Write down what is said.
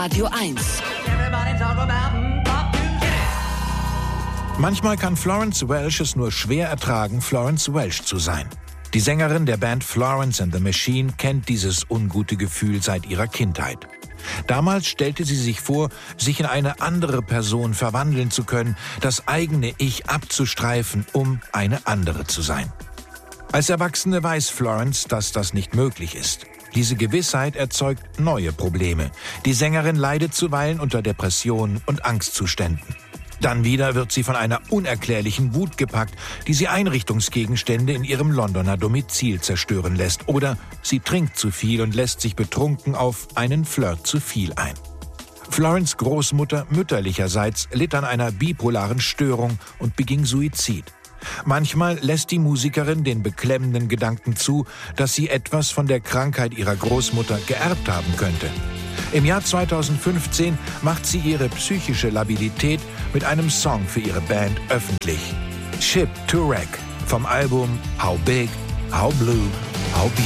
Radio 1. Manchmal kann Florence Welch es nur schwer ertragen, Florence Welch zu sein. Die Sängerin der Band Florence and the Machine kennt dieses ungute Gefühl seit ihrer Kindheit. Damals stellte sie sich vor, sich in eine andere Person verwandeln zu können, das eigene Ich abzustreifen, um eine andere zu sein. Als Erwachsene weiß Florence, dass das nicht möglich ist. Diese Gewissheit erzeugt neue Probleme. Die Sängerin leidet zuweilen unter Depressionen und Angstzuständen. Dann wieder wird sie von einer unerklärlichen Wut gepackt, die sie Einrichtungsgegenstände in ihrem Londoner Domizil zerstören lässt. Oder sie trinkt zu viel und lässt sich betrunken auf einen Flirt zu viel ein. Florence' Großmutter mütterlicherseits litt an einer bipolaren Störung und beging Suizid. Manchmal lässt die Musikerin den beklemmenden Gedanken zu, dass sie etwas von der Krankheit ihrer Großmutter geerbt haben könnte. Im Jahr 2015 macht sie ihre psychische Labilität mit einem Song für ihre Band öffentlich. Ship to Wreck vom Album How Big, How Blue, How Beautiful.